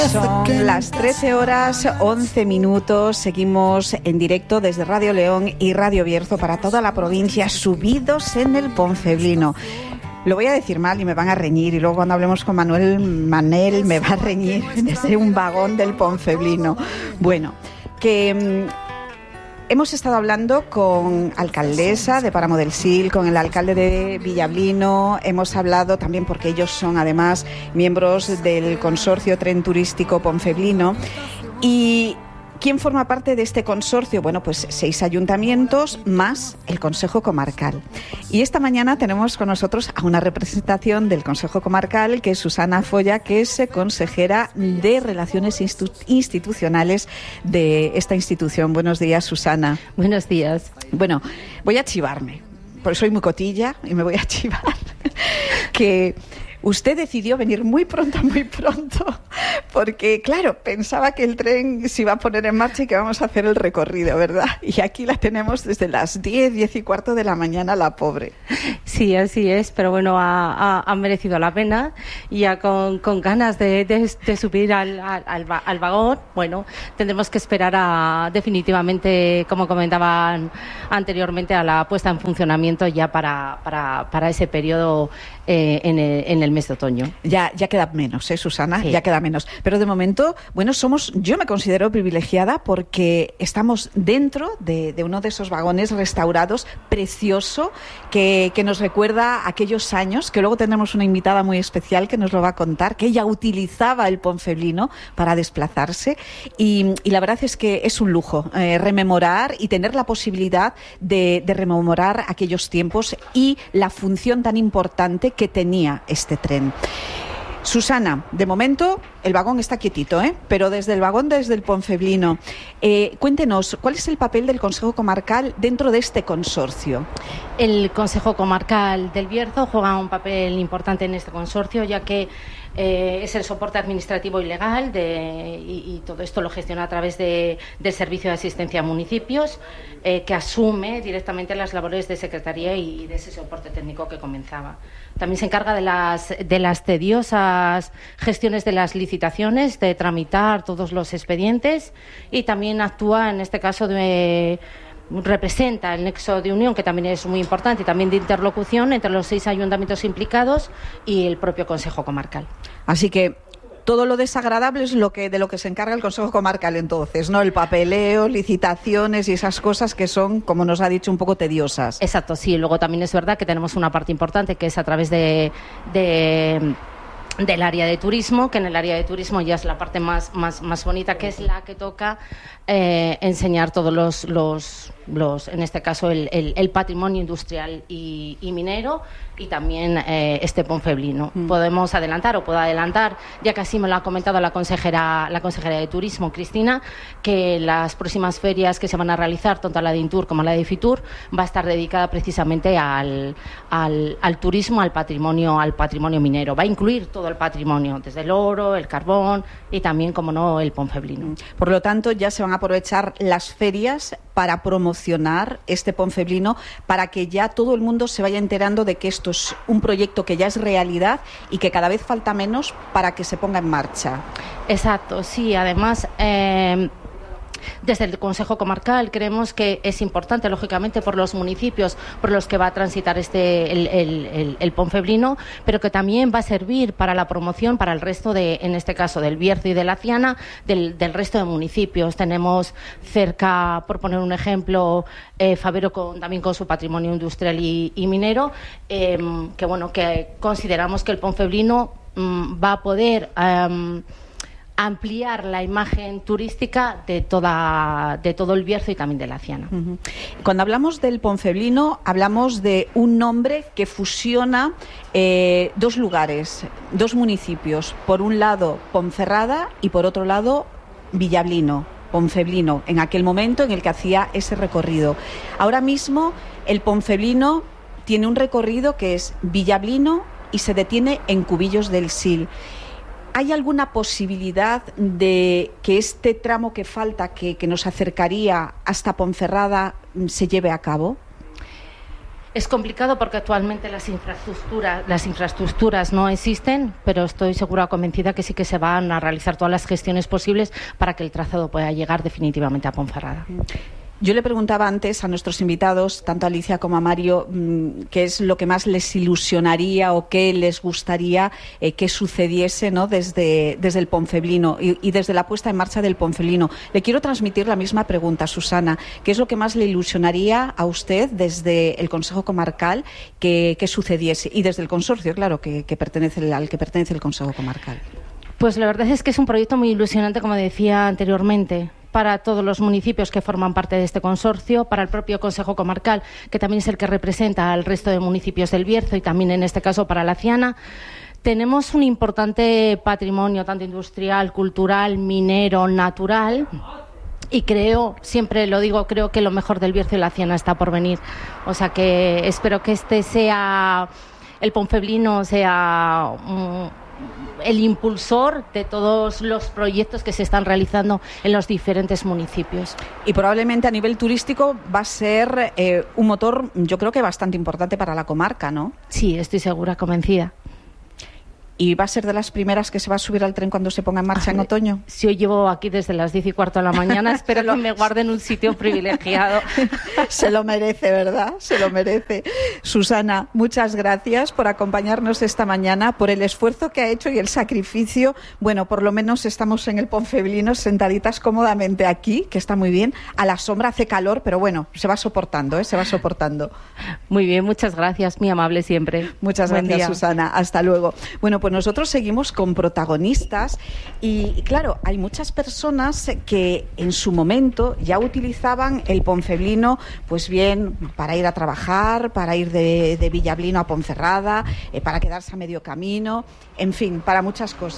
Son las 13 horas 11 minutos. Seguimos en directo desde Radio León y Radio Bierzo para toda la provincia, subidos en el Ponceblino. Lo voy a decir mal y me van a reñir, y luego cuando hablemos con Manel me va a reñir desde un vagón del Ponceblino. Bueno, que hemos estado hablando con alcaldesa de Páramo del Sil, con el alcalde de Villablino. Hemos hablado también, porque ellos son además miembros del consorcio Tren Turístico Ponceblino. ¿Y quién forma parte de este consorcio? Bueno, pues 6 ayuntamientos más el Consejo Comarcal. Y esta mañana tenemos con nosotros a una representación del Consejo Comarcal, que es Susana Folla, que es consejera de Relaciones Institucionales de esta institución. Buenos días, Susana. Buenos días. Bueno, voy a chivarme, porque soy muy cotilla y me voy a chivar, que usted decidió venir muy pronto, porque, claro, pensaba que el tren se iba a poner en marcha y que vamos a hacer el recorrido, ¿verdad? Y aquí la tenemos desde las 10 y cuarto de la mañana, la pobre. Sí, así es, pero bueno, ha merecido la pena, y ya con ganas de subir al vagón. Bueno, tendremos que esperar definitivamente, como comentaban anteriormente, a la puesta en funcionamiento ya para ese periodo en el mes de otoño. Ya queda menos, Susana, sí. Ya queda menos. Pero de momento, bueno, yo me considero privilegiada porque estamos dentro de uno de esos vagones restaurados, precioso, que nos recuerda aquellos años, que luego tendremos una invitada muy especial que nos lo va a contar, que ella utilizaba el Ponceblino para desplazarse, y la verdad es que es un lujo rememorar y tener la posibilidad de rememorar aquellos tiempos y la función tan importante que tenía este tren. Susana, de momento el vagón está quietito, pero desde el Ponceblino, cuéntenos, ¿cuál es el papel del Consejo Comarcal dentro de este consorcio? El Consejo Comarcal del Bierzo juega un papel importante en este consorcio, ya que es el soporte administrativo y legal y todo esto lo gestiona a través del Servicio de Asistencia a Municipios, que asume directamente las labores de secretaría y de ese soporte técnico que comenzaba. También se encarga de las tediosas gestiones de las licitaciones, de tramitar todos los expedientes, y también actúa, en este caso, representa el nexo de unión, que también es muy importante, y también de interlocución entre los 6 ayuntamientos implicados y el propio Consejo Comarcal. Así que todo lo desagradable es de lo que se encarga el Consejo Comarcal, entonces, ¿no? El papeleo, licitaciones y esas cosas que son, como nos ha dicho, un poco tediosas. Exacto, sí. Luego también es verdad que tenemos una parte importante que es a través del área de turismo, que en el área de turismo ya es la parte más bonita, que es la que toca enseñar todos los en este caso el patrimonio industrial y minero, y también este Ponceblino. Podemos adelantar, o puedo adelantar, ya que así me lo ha comentado la consejera de Turismo, Cristina, que las próximas ferias que se van a realizar, tanto la de Intur como la de Fitur, va a estar dedicada precisamente al turismo, al patrimonio minero. Va a incluir todo el patrimonio, desde el oro, el carbón y también, como no, el Ponceblino. Por lo tanto, ya se van a aprovechar las ferias para promocionar este Ponceblino, para que ya todo el mundo se vaya enterando de que esto es un proyecto que ya es realidad y que cada vez falta menos para que se ponga en marcha. Exacto, sí. Además, desde el Consejo Comarcal creemos que es importante, lógicamente, por los municipios por los que va a transitar el Ponceblino, pero que también va a servir para la promoción para el resto en este caso, del Bierzo y de la Ciana, del resto de municipios. Tenemos cerca, por poner un ejemplo, Fabero también con su patrimonio industrial y minero, que consideramos que el Ponceblino va a poder ampliar la imagen turística de todo el Bierzo y también de la Ciana. Cuando hablamos del Ponceblino, hablamos de un nombre que fusiona 2 lugares, 2 municipios. Por un lado, Ponferrada, y por otro lado, Villablino, Ponceblino, en aquel momento en el que hacía ese recorrido. Ahora mismo, el Ponceblino tiene un recorrido que es Villablino y se detiene en Cubillos del Sil. ¿Hay alguna posibilidad de que este tramo que falta, que nos acercaría hasta Ponferrada, se lleve a cabo? Es complicado porque actualmente las infraestructuras no existen, pero estoy segura, convencida que sí que se van a realizar todas las gestiones posibles para que el trazado pueda llegar definitivamente a Ponferrada. Yo le preguntaba antes a nuestros invitados, tanto a Alicia como a Mario, qué es lo que más les ilusionaría o qué les gustaría que sucediese, ¿no?, desde el Ponceblino y desde la puesta en marcha del Ponceblino. Le quiero transmitir la misma pregunta, Susana. ¿Qué es lo que más le ilusionaría a usted desde el Consejo Comarcal que sucediese? Y desde el consorcio, claro, al que pertenece el Consejo Comarcal. Pues la verdad es que es un proyecto muy ilusionante, como decía anteriormente, para todos los municipios que forman parte de este consorcio, para el propio Consejo Comarcal, que también es el que representa al resto de municipios del Bierzo, y también en este caso para la Ciana. Tenemos un importante patrimonio, tanto industrial, cultural, minero, natural, y creo, siempre lo digo, creo que lo mejor del Bierzo y la Ciana está por venir. O sea que espero que el Ponceblino sea el impulsor de todos los proyectos que se están realizando en los diferentes municipios. Y probablemente a nivel turístico va a ser un motor, yo creo que bastante importante para la comarca, ¿no? Sí, estoy segura, convencida. ¿Y va a ser de las primeras que se va a subir al tren cuando se ponga en marcha en otoño? Si yo llevo aquí desde las 10:15 de la mañana, espero que me guarden un sitio privilegiado. Se lo merece, ¿verdad? Se lo merece. Susana, muchas gracias por acompañarnos esta mañana, por el esfuerzo que ha hecho y el sacrificio. Bueno, por lo menos estamos en el Ponceblino sentaditas cómodamente aquí, que está muy bien. A la sombra hace calor, pero bueno, se va soportando, ¿eh? Se va soportando. Muy bien, muchas gracias, muy amable siempre. Muchas gracias, Susana. Hasta luego. Bueno, pues nosotros seguimos con protagonistas y claro, hay muchas personas que en su momento ya utilizaban el Ponceblino, pues bien, para ir a trabajar, para ir de Villablino a Ponferrada, para quedarse a medio camino, en fin, para muchas cosas.